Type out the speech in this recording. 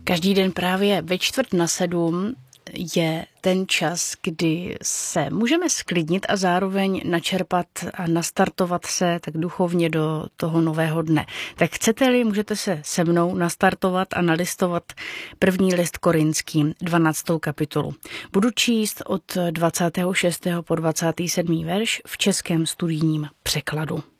Každý den právě ve 6:45 je ten čas, kdy se můžeme sklidnit a zároveň načerpat a nastartovat se tak duchovně do toho nového dne. Tak chcete-li, můžete se se mnou nastartovat a nalistovat první list Korinským, 12. kapitolu. Budu číst od 26. po 27. verš v českém studijním překladu.